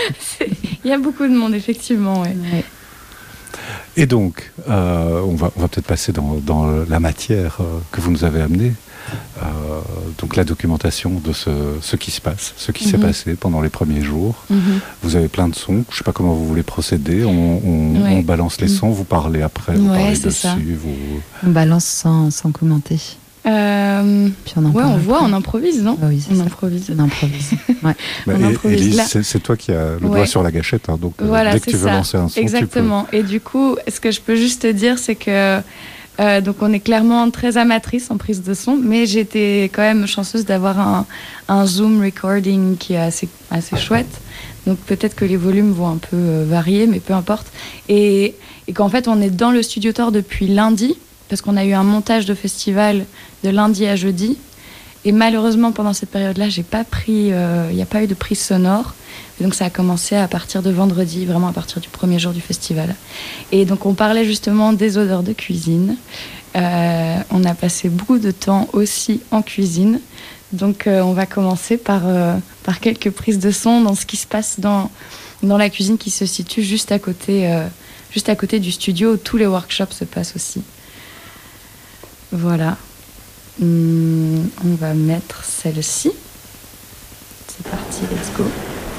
Il y a beaucoup de monde, effectivement, ouais. Et donc, on va peut-être passer dans la matière que vous nous avez amenée. Donc la documentation de ce qui se passe, ce qui s'est passé pendant les premiers jours. Vous avez plein de sons, je ne sais pas comment vous voulez procéder, on balance les sons, vous parlez après, vous parlez dessus. On balance sans commenter. Puis on voit, on improvise, non? Oui, on improvise. Ouais. Élise, c'est toi qui as le doigt sur la gâchette, hein, donc voilà, dès que tu veux lancer un son, exactement. tu peux. Et du coup, ce que je peux juste te dire, c'est que donc on est clairement très amatrice en prise de son, mais j'étais quand même chanceuse d'avoir un Zoom recording qui est assez chouette. Donc peut-être que les volumes vont un peu varier, mais peu importe. Et qu'en fait, on est dans le Studio Tor depuis lundi, parce qu'on a eu un montage de festival de lundi à jeudi. Et malheureusement, pendant cette période-là, il n'y a pas eu de prise sonore. Et donc ça a commencé à partir de vendredi, vraiment à partir du premier jour du festival. Et donc on parlait justement des odeurs de cuisine. On a passé beaucoup de temps aussi en cuisine. Donc on va commencer par quelques prises de son dans ce qui se passe dans la cuisine qui se situe juste à côté du studio où tous les workshops se passent aussi. Voilà. On va mettre celle-ci. C'est parti, let's go.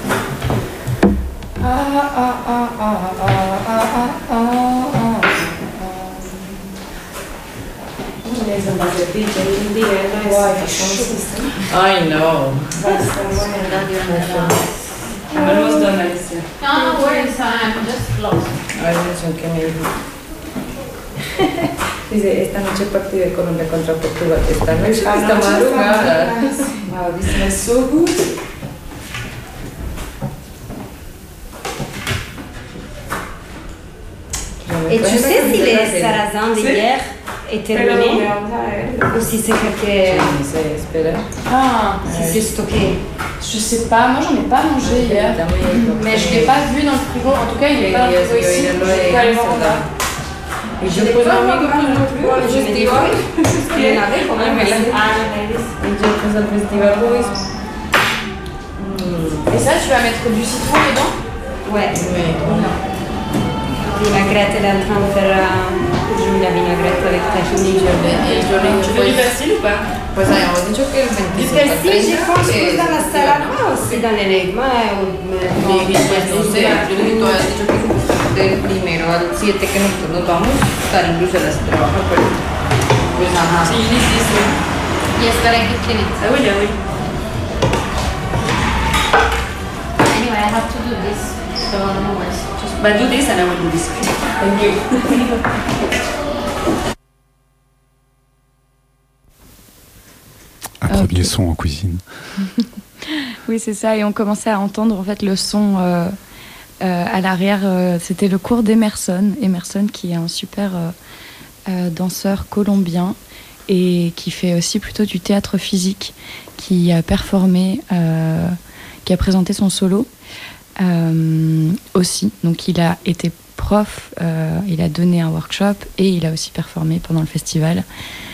I know. Almost done, Alicia. No worries, I'm just close. I mentioned que maybe. Dice, esta noche partido de Colombia contra Portugal. Esta noche, esta madrugada. Wow, this smells so good. Et tu sais si les sarrasins d'hier est terminé ou si c'est quelque... si c'est stocké. Je sais pas, moi j'en ai pas mangé hier, mais je l'ai pas vu dans le frigo, en tout cas il est pas ici, je peux aller voir là. Et je peux pas amigo plus le festival. Il y en avait quand même. Et je pose al festival Boys. Et ça, tu vas mettre du citron dedans? Ouais. Vinaigrette, elle est en train de faire la vinaigrette avec ta chouille. Tu veux du persil ou pas? Pues habíamos dicho que el 25 Du persil, je pense que dans la salade, aussi dans les légumes. No sé, yo le digo, has dicho que del 1 al 7 que nosotros nos vamos, estar en Bruselas a trabajar, pero pues ajá. Sí. Yes, but I can clean it. Ah oui, ah oui. Anyway, I have to do this, so no worries. But do this and I will do this. Thank you. Un premier son en cuisine. Oui, c'est ça. Et on commençait à entendre en fait le son à l'arrière. C'était le cours d'Emerson. Emerson, qui est un super danseur colombien et qui fait aussi plutôt du théâtre physique, qui a performé, qui a présenté son solo aussi. Donc il a été prof, il a donné un workshop et il a aussi performé pendant le festival.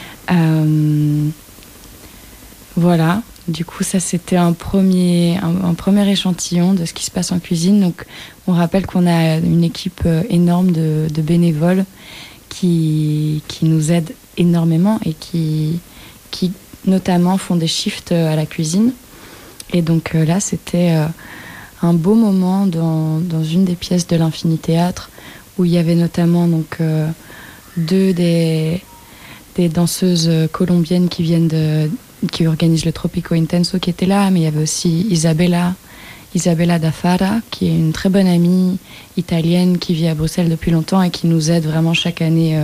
Voilà, du coup ça c'était un premier échantillon de ce qui se passe en cuisine. Donc on rappelle qu'on a une équipe énorme de bénévoles qui nous aident énormément et qui notamment font des shifts à la cuisine. Et donc là c'était un beau moment dans une des pièces de l'Infini Théâtre où il y avait notamment donc deux des danseuses colombiennes qui organisent le Tropico Intenso qui étaient là, mais il y avait aussi Isabella Dafara, qui est une très bonne amie italienne qui vit à Bruxelles depuis longtemps et qui nous aide vraiment chaque année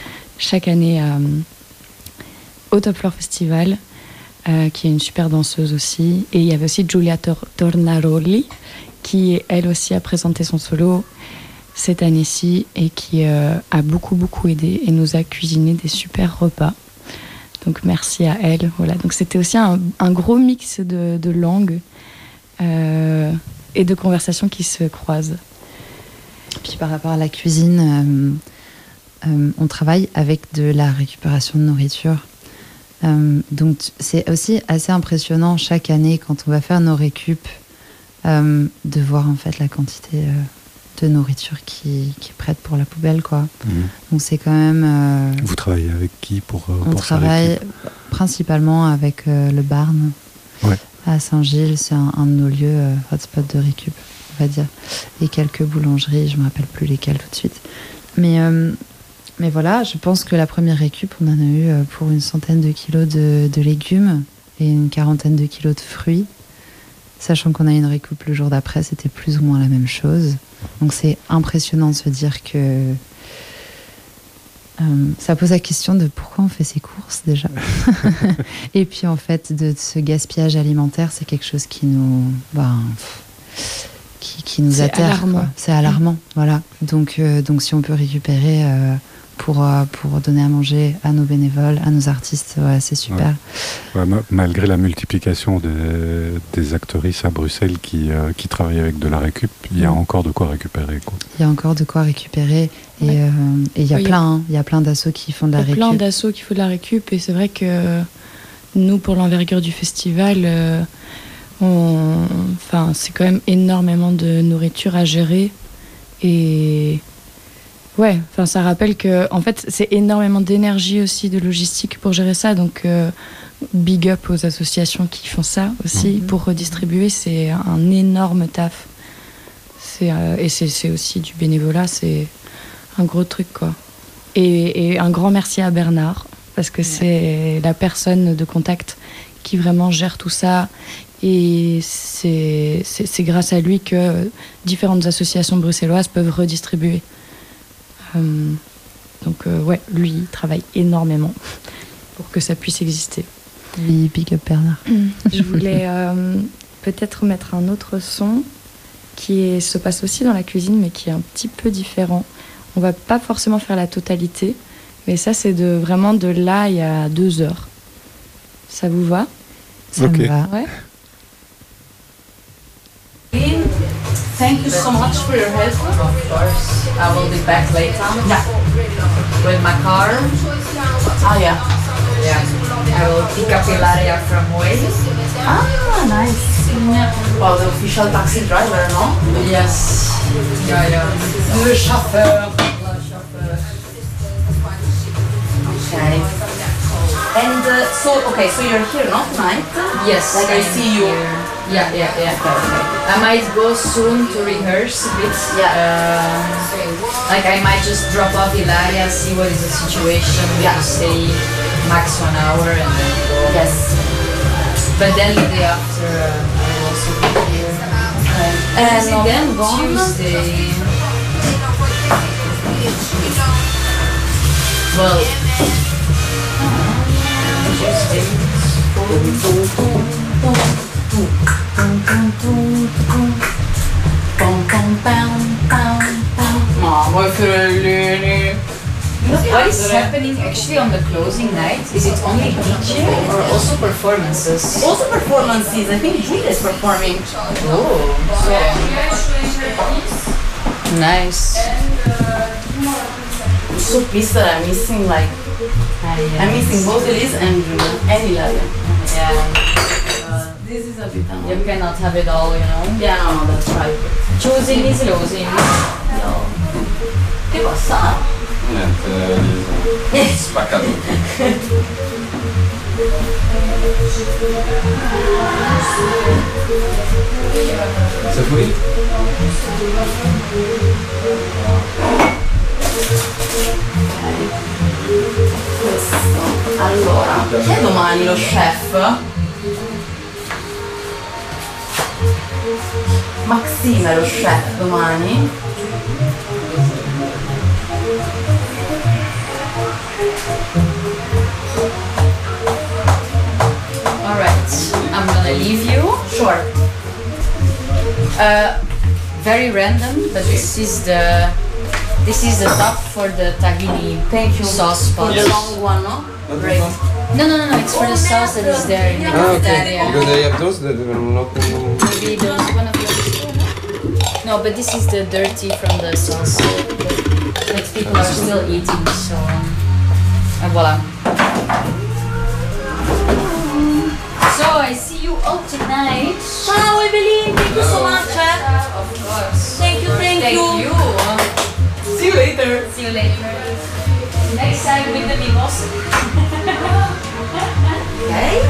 au Top Floor Festival, qui est une super danseuse aussi. Et il y avait aussi Giulia Tornaroli, qui elle aussi a présenté son solo cette année-ci et qui a beaucoup aidé et nous a cuisiné des super repas. Donc merci à elle. Voilà. Donc c'était aussi un gros mix de langues et de conversations qui se croisent. Puis par rapport à la cuisine, on travaille avec de la récupération de nourriture. Donc c'est aussi assez impressionnant chaque année quand on va faire nos récup de voir en fait la quantité de nourriture qui est prête pour la poubelle, quoi. Donc c'est quand même... Vous travaillez avec qui pour on travaille principalement avec le Barn, ouais. À Saint-Gilles. C'est un de nos lieux hotspot de récup, on va dire. Et quelques boulangeries, je ne me rappelle plus lesquelles tout de suite. Mais voilà, je pense que la première récup, on en a eu pour une centaine de kilos de légumes et une quarantaine de kilos de fruits. Sachant qu'on a une récup le jour d'après, c'était plus ou moins la même chose. Donc c'est impressionnant de se dire que ça pose la question de pourquoi on fait ces courses déjà. Et puis en fait, de ce gaspillage alimentaire, c'est quelque chose qui nous, qui nous atterre. Alarmant. C'est alarmant, voilà. Donc si on peut récupérer pour donner à manger à nos bénévoles, à nos artistes, ouais, c'est super. Ouais. Ouais, malgré la multiplication des actrices à Bruxelles qui travaillent avec de la récup, il y a encore de quoi récupérer, quoi. Il y a encore de quoi récupérer et il y a plein d'assos qui font de la récup. Il y a plein d'assos qui font de la récup et c'est vrai que nous, pour l'envergure du festival, c'est quand même énormément de nourriture à gérer et ouais, ça rappelle que en fait c'est énormément d'énergie aussi, de logistique pour gérer ça, donc big up aux associations qui font ça aussi pour redistribuer, c'est un énorme taf. Et c'est aussi du bénévolat, c'est un gros truc, quoi. Et un grand merci à Bernard parce que c'est la personne de contact qui vraiment gère tout ça. Et c'est grâce à lui que différentes associations bruxelloises peuvent redistribuer. Ouais, lui, il travaille énormément pour que ça puisse exister. Oui, big up Bernard. Je voulais peut-être mettre un autre son qui se passe aussi dans la cuisine, mais qui est un petit peu différent. On va pas forcément faire la totalité, mais ça, c'est vraiment de là il y a 2 heures. Ça vous va? Ça me va. Ouais. Thank you so much for your help. Of course. I will be back later. Yeah. With my car. Oh yeah. Yeah. I will pick up Ilaria from Wales. Ah, nice. Well, the official taxi driver, no? Yes. Yeah. Le chauffeur. Okay. And so you're here, no, tonight? Yes. Like I see you. Yeah. Okay. I might go soon to rehearse a bit. Yeah. Like I might just drop off Ilaria, see what is the situation. Yeah. Stay max 1 hour and then go. Yes. But then the day after, I will also be here. And then Tuesday. Well. What is happening actually on the closing night? Is it only DJ or also performances? Also performances. I think Julia is performing. Oh, so nice. I'm so pissed that I'm missing I'm missing both Elise and Ilaria. Yeah. This is a bit annoying. You cannot have it all, you know? Yeah, no, that's right. Choosing is losing. No. Che passa? Niente, spaccato. Sei fuori? Questo. Allora, chi è domani lo chef? Maxime è lo chef domani. Alright, I'm gonna leave you. Sure. Very random, but this is the top for the tahini sauce pot. The long one, no? Great. No, it's for the sauce that is there in the cafeteria. Because I have those that are not... Maybe those, one of those. No, but this is the dirty from the sauce. But people are still eating, so... And voila. So I see you all tonight. Ciao Evelyn, thank you so much. Of course. Thank you. Thank you. See you later. See you later. Next time with the mimos. Okay.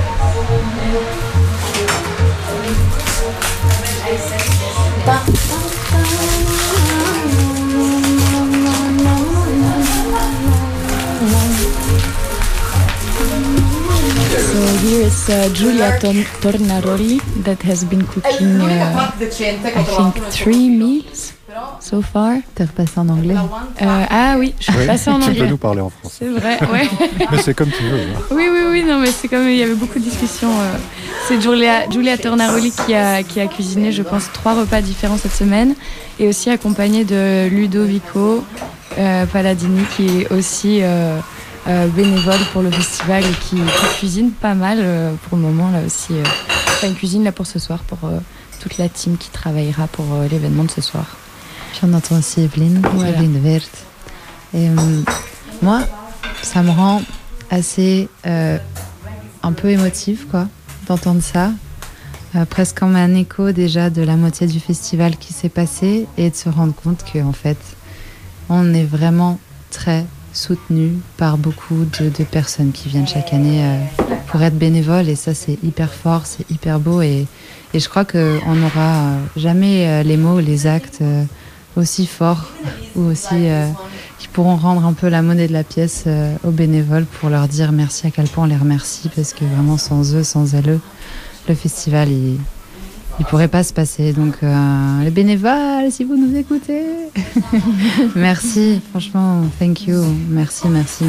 So here is Giulia Tornaroli that has been cooking, I think, 3 meals so far. T'es repassé en anglais. Ah oui, je suis Oui, passée en tu peux anglais. nous parler en français. C'est vrai, ouais. Mais c'est comme tu veux. Hein. Oui, non, mais c'est comme il y avait beaucoup de discussions. C'est Giulia Tornaroli qui a cuisiné, je pense, 3 repas différents cette semaine, et aussi accompagnée de Ludovico Palladini, qui est aussi bénévole pour le festival et qui cuisine pas mal pour le moment là aussi. Enfin, une cuisine là pour ce soir, pour toute la team qui travaillera pour l'événement de ce soir. Puis on entend aussi Evelyne, Voilà. Evelyne Vert. Et moi, ça me rend assez un peu émotive, quoi, d'entendre ça. Presque comme un écho déjà de la moitié du festival qui s'est passé, et de se rendre compte qu'en fait, on est vraiment très soutenu par beaucoup de personnes qui viennent chaque année pour être bénévoles, et ça c'est hyper fort, c'est hyper beau, et je crois qu'on n'aura jamais les mots, les actes aussi forts ou aussi qui pourront rendre un peu la monnaie de la pièce aux bénévoles, pour leur dire merci, à quel point on les remercie, parce que vraiment sans eux, sans elles, le festival il pourrait pas se passer. Donc les bénévoles, si vous nous écoutez, merci, franchement, thank you, merci.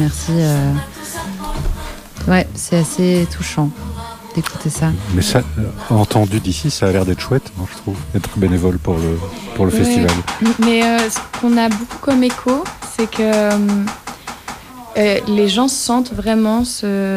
Ouais, c'est assez touchant d'écouter ça. Mais ça, entendu d'ici, ça a l'air d'être chouette, moi, je trouve, être bénévole pour le Ouais. festival. Mais ce qu'on a beaucoup comme écho, c'est que les gens sentent vraiment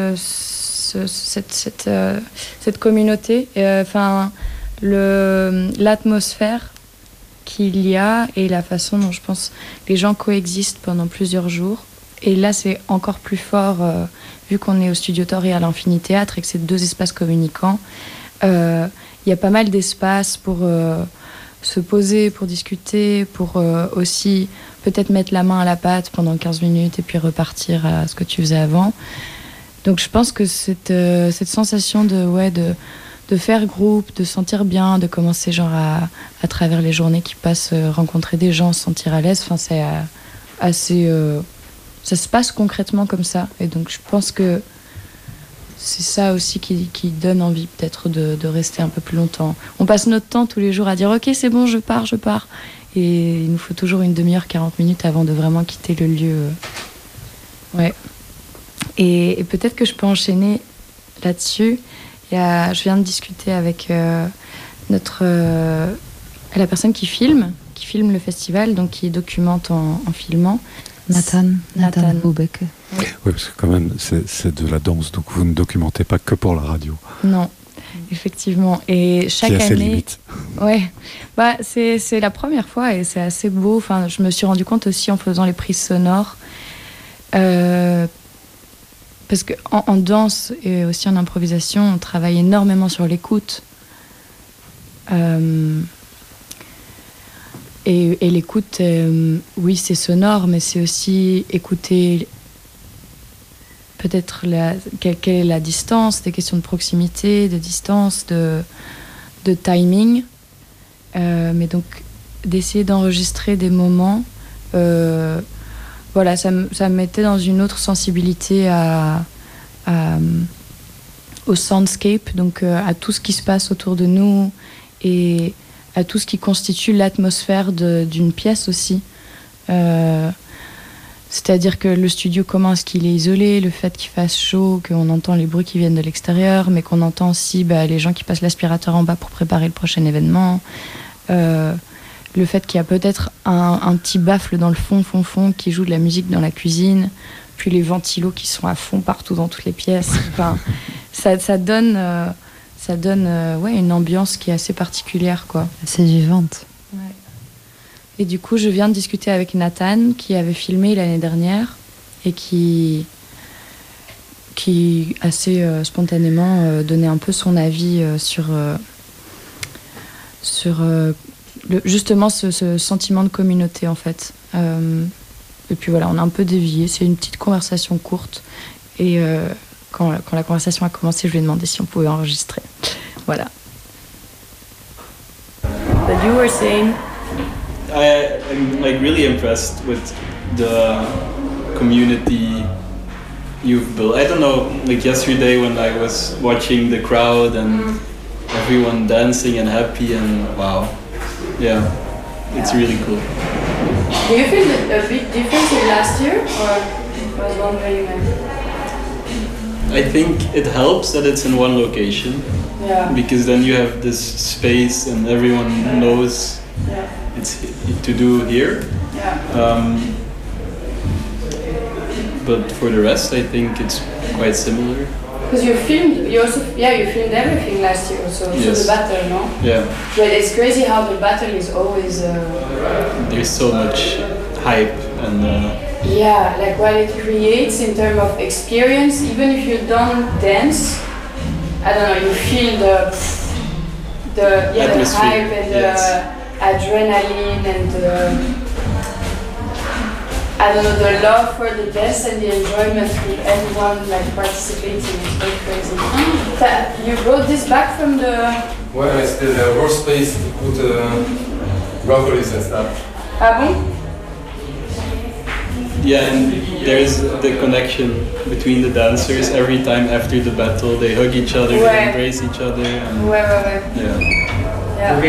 cette communauté. Enfin, l'atmosphère qu'il y a et la façon dont je pense les gens coexistent pendant plusieurs jours. Et là, c'est encore plus fort vu qu'on est au Studio Torre et à l'Infini Théâtre et que c'est 2 espaces communicants. Il y a pas mal d'espace pour se poser, pour discuter, pour aussi peut-être mettre la main à la pâte pendant 15 minutes et puis repartir à ce que tu faisais avant. Donc je pense que cette sensation de faire groupe, de sentir bien, de commencer genre à travers les journées qui passent, rencontrer des gens, se sentir à l'aise, enfin, c'est assez... ça se passe concrètement comme ça. Et donc je pense que c'est ça aussi qui donne envie peut-être de rester un peu plus longtemps. On passe notre temps tous les jours à dire « Ok, c'est bon, je pars ». Et il nous faut toujours une demi-heure, 40 minutes avant de vraiment quitter le lieu. Ouais. Et peut-être que je peux enchaîner là-dessus. Je viens de discuter avec la personne qui filme le festival, donc qui documente en filmant. Nathan Hubeke. Oui, parce que quand même, c'est de la danse, donc vous ne documentez pas que pour la radio. Non, effectivement. Et chaque qui a ses année, limites. ouais, c'est la première fois et c'est assez beau. Enfin, je me suis rendu compte aussi en faisant les prises sonores, parce que en danse et aussi en improvisation, on travaille énormément sur l'écoute. Et l'écoute, oui, c'est sonore, mais c'est aussi écouter peut-être quelle est la distance, des questions de proximité, de distance, de timing. Mais donc, d'essayer d'enregistrer des moments, voilà, ça me mettait dans une autre sensibilité au soundscape, donc à tout ce qui se passe autour de nous et à tout ce qui constitue l'atmosphère d'une pièce aussi. C'est-à-dire que le studio, comment est-ce qu'il est isolé, le fait qu'il fasse chaud, qu'on entend les bruits qui viennent de l'extérieur, mais qu'on entend aussi les gens qui passent l'aspirateur en bas pour préparer le prochain événement. Le fait qu'il y a peut-être un petit baffle dans le fond qui joue de la musique dans la cuisine, puis les ventilos qui sont à fond partout dans toutes les pièces. Enfin, ça donne une ambiance qui est assez particulière, quoi. C'est vivante. Ouais. Et du coup, je viens de discuter avec Nathan, qui avait filmé l'année dernière et qui assez spontanément donnait un peu son avis sur sur justement ce sentiment de communauté en fait. Et puis voilà, on a un peu dévié. C'est une petite conversation courte. Et quand la conversation a commencé, je lui ai demandé si on pouvait enregistrer. Voilà. But you were saying, I'm like really impressed with the community you've built. I don't know, like yesterday when I was watching the crowd and everyone dancing and happy and wow, yeah, it's really cool. do you feel a big difference in last year, or was one very nice? I think it helps that it's in one location Yeah. because then you have this space and everyone knows Yeah. it's to do here. Yeah. But for the rest, I think it's quite similar. Because you filmed everything last year also, so Yes. the battle, no? Yeah, But it's crazy how the battle is always, there's so much hype and yeah, like what it creates in terms of experience. Even if you don't dance, I don't know, you feel the Atmosphere, hype and yes. the adrenaline and the, I don't know, the love for the dance and the enjoyment with everyone like participating. It's very crazy. You brought this back from the... Ouais, c'était le worst place to put broccoli and stuff. Ah bon? yeah, and there's the connection between the dancers. Every time after the battle, they hug each other, Ouais. they embrace each other. And, Ouais, ouais, ouais. yeah. Yeah.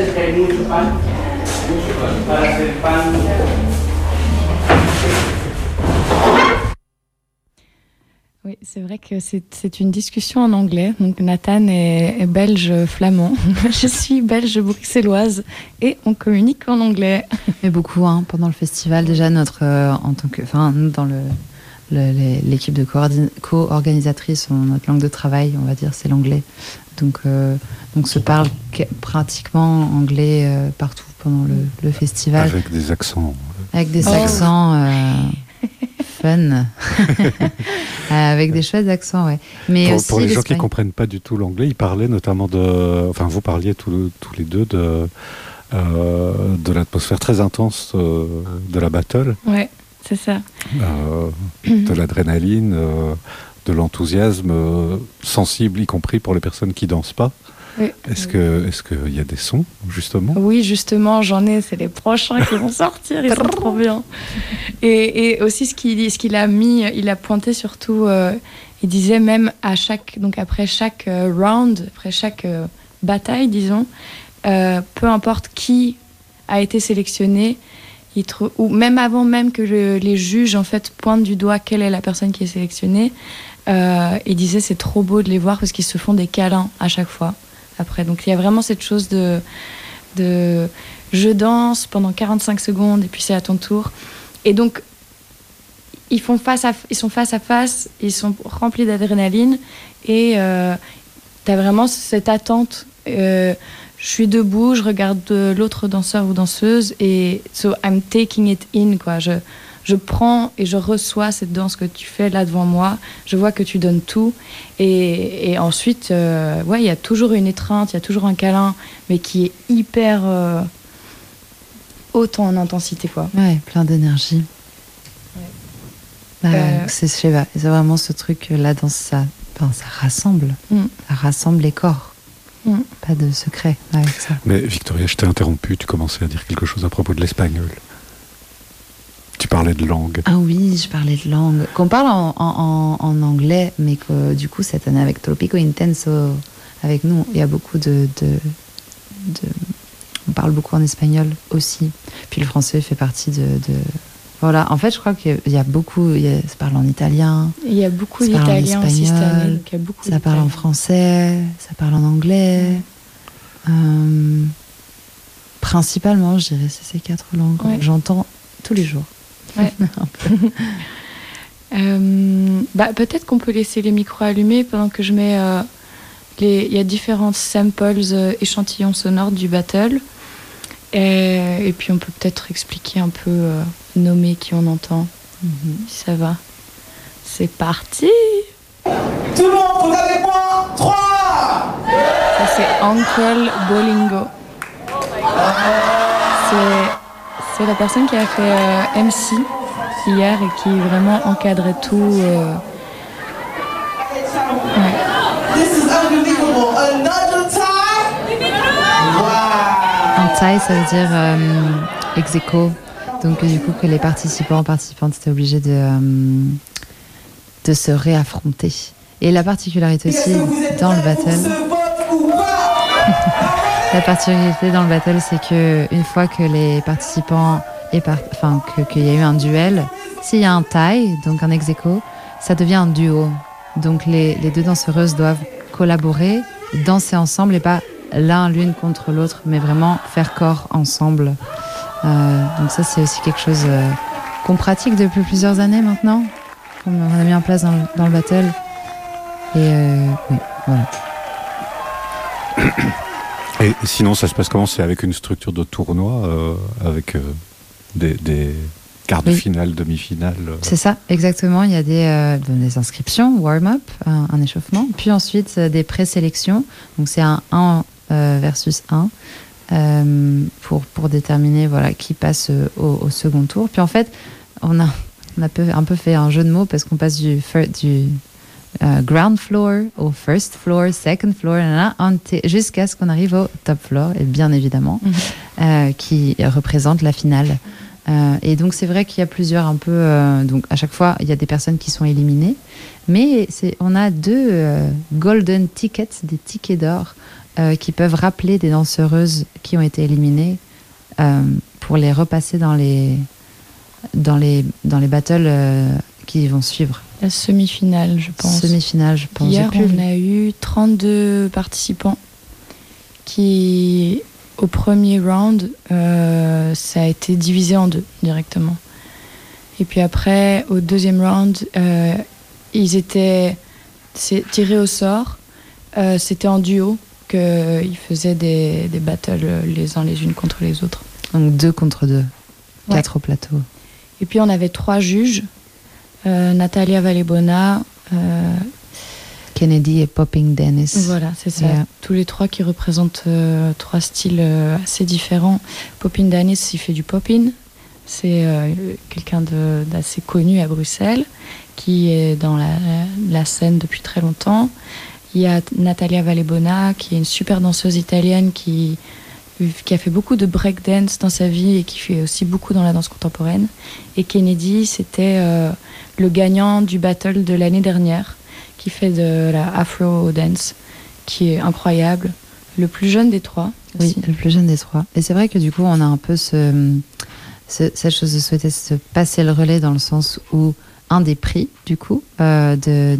Oui, c'est vrai que c'est une discussion en anglais. Donc Nathan est belge-flamand. Je suis belge-bruxelloise et on communique en anglais. Mais beaucoup, hein, pendant le festival, déjà, en tant que, nous, dans l'équipe de co-organisatrices, notre langue de travail, on va dire, c'est l'anglais. Donc se parle pratiquement anglais partout pendant le festival. Avec des accents. Avec des accents fun. Avec des chouettes accents, ouais. Mais Pour, aussi pour les gens qui l'Espagne. ne comprennent pas du tout l'anglais, ils parlaient notamment de... Enfin, vous parliez tous les deux de l'atmosphère très intense de la battle, Ouais, c'est ça. de l'adrénaline, de l'enthousiasme sensible, y compris pour les personnes qui dansent pas. Oui. Est-ce qu'il y a des sons, justement? Oui, justement, j'en ai, c'est les prochains qui vont sortir, ils sont trop bien. Et aussi, ce qu'il a mis, il a pointé surtout, il disait même après chaque round, après chaque bataille, disons, peu importe qui a été sélectionné, ou même avant même que les juges, en fait, pointent du doigt quelle est la personne qui est sélectionnée, il disait c'est trop beau de les voir parce qu'ils se font des câlins à chaque fois. Après, donc il y a vraiment cette chose de je danse pendant 45 secondes et puis c'est à ton tour. Et donc ils sont face à face, ils sont remplis d'adrénaline et t'as vraiment cette attente. Je suis debout, je regarde l'autre danseur ou danseuse et so I'm taking it in, quoi. Je prends et je reçois cette danse que tu fais là devant moi. Je vois que tu donnes tout. Et ensuite, il y a toujours une étreinte, il y a toujours un câlin, mais qui est hyper haute en intensité, quoi. Ouais, plein d'énergie. Ouais. C'est vraiment ce truc, la danse, ça rassemble. Ça rassemble les corps. Pas de secret avec ça. Mais Victoria, je t'ai interrompu, tu commençais à dire quelque chose à propos de l'espagnol. Tu parlais de langue. Ah oui, je parlais de langue. Qu'on parle en anglais, mais que du coup, cette année, avec Tropico Intenso, avec nous, il y a beaucoup on parle beaucoup en espagnol aussi. Puis le français fait partie de... Voilà, en fait, je crois qu'il y a beaucoup... Ça parle en italien. Il y a beaucoup d'Italiens aussi cette année. Donc il y a beaucoup ça parle en français, ça parle en anglais. Principalement, je dirais, c'est ces 4 langues. Ouais. J'entends tous les jours. Ouais. Peut-être qu'on peut laisser les micros allumés pendant que je mets il y a différents samples, échantillons sonores du battle et puis on peut peut-être expliquer un peu, nommer qui on entend, si ça va. C'est parti. Tout le monde, vous avec moi 3. Ça c'est Uncle Bolingo. C'est la personne qui a fait MC hier et qui vraiment encadrait tout. Ouais. Un tie, ça veut dire ex aequo. Donc du coup que les participantes étaient obligés de se réaffronter. Et la particularité aussi dans le battle, la particularité dans le battle, c'est que une fois que les participants qu'il y a eu un duel, s'il y a un tie, donc un ex aequo, ça devient un duo. Donc les deux danseuses doivent collaborer, danser ensemble et pas l'une contre l'autre, mais vraiment faire corps ensemble. Donc ça, c'est aussi quelque chose qu'on pratique depuis plusieurs années maintenant, qu'on a mis en place dans le battle. Et oui, voilà. Et sinon, ça se passe comment? C'est avec une structure de tournoi, avec des quarts de finale, demi-finale. C'est ça, exactement. Il y a des inscriptions, warm-up, un échauffement, puis ensuite des présélections. Donc c'est un 1 versus 1 pour déterminer qui passe au second tour. Puis en fait, on a un peu fait un jeu de mots parce qu'on passe du ground floor au first floor, second floor, jusqu'à ce qu'on arrive au top floor, et bien évidemment, qui représente la finale. Et donc c'est vrai qu'il y a plusieurs donc à chaque fois il y a des personnes qui sont éliminées, mais on a 2 golden tickets, des tickets d'or qui peuvent rappeler des danseuses qui ont été éliminées pour les repasser dans les battles qui vont suivre. La semi-finale, je pense. Hier, on a eu 32 participants qui, au premier round, ça a été divisé en 2 directement. Et puis après, au deuxième round, ils étaient tirés au sort. C'était en duo qu'ils faisaient des battles les uns les unes contre les autres. Donc 2 contre 2, 4 au plateau. Et puis on avait 3 juges. Natalia Valebona, Kennedy et Popping Dennis. Voilà, c'est ça. Tous les 3 qui représentent 3 styles assez différents. Popping Dennis, il fait du popping. C'est quelqu'un d'assez connu à Bruxelles, qui est dans la scène depuis très longtemps. Il y a Natalia Valebona, qui est une super danseuse italienne qui a fait beaucoup de breakdance dans sa vie et qui fait aussi beaucoup dans la danse contemporaine. Et Kennedy, c'était le gagnant du battle de l'année dernière, qui fait de la Afro dance, qui est incroyable. Le plus jeune des 3. Oui, le plus jeune des 3. Et c'est vrai que du coup, on a un peu cette chose de souhaiter se passer le relais, dans le sens où un des prix, du coup, des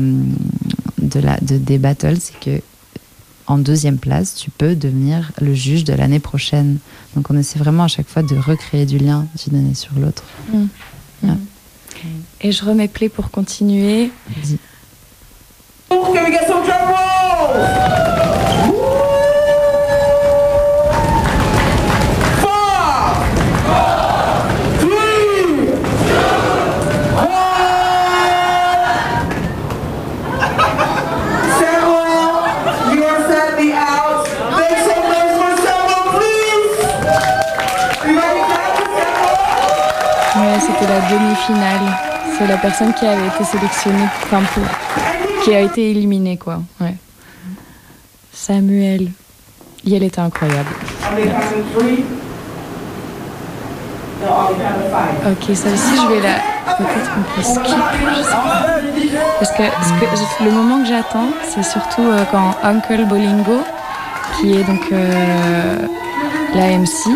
battles, c'est que en 2e place, tu peux devenir le juge de l'année prochaine. Donc on essaie vraiment à chaque fois de recréer du lien d'une année sur l'autre. Ouais. Et je remets play pour continuer. Vas-y. Can we get some drum rolls? 4, 3, 1. Samuel, you are sadly out. Make some noise for Samuel, please. You ready to clap for Samuel? Ouais, c'était la demi-finale. C'est la personne qui avait été sélectionnée, qui a été éliminée, quoi. Ouais. Samuel. Et elle était incroyable. Ok, celle-ci, je vais la... Peut-être qu'on peut skip, je sais pas. Parce que le moment que j'attends, c'est surtout quand Uncle Bolingo, qui est donc la MC,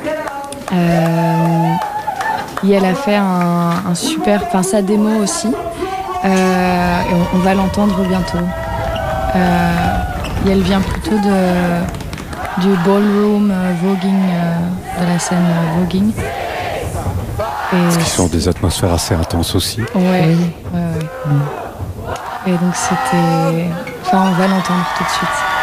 et elle a fait un super... Enfin, sa démo aussi. Et on va l'entendre bientôt. Et elle vient plutôt du ballroom voguing, de la scène voguing. Ce qui sont des atmosphères assez intenses aussi. Ouais. Et donc c'était... Enfin, on va l'entendre tout de suite.